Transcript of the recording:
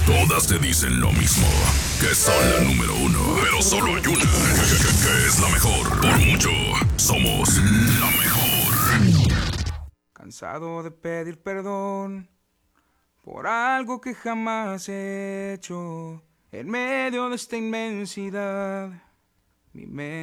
Todas te dicen lo mismo, que son la número uno. Pero solo hay una, que es la mejor. Por mucho, somos la mejor. Cansado de pedir perdón por algo que jamás he hecho. En medio de esta inmensidad, mi mente